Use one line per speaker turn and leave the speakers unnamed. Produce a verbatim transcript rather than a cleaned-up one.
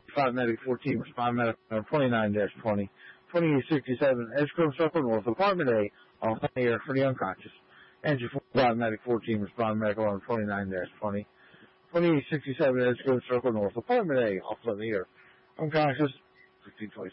five Medic fourteen, respond medic on twenty-nine dash twenty. twenty-eight sixty-seven, Edgecombe Circle North, Apartment A, off the air for the unconscious. Engine five Medic fourteen, respond medical on twenty-nine dash twenty. twenty-eight sixty-seven, Edgecombe Circle North, Apartment A, off the air. Unconscious, fifteen twenty.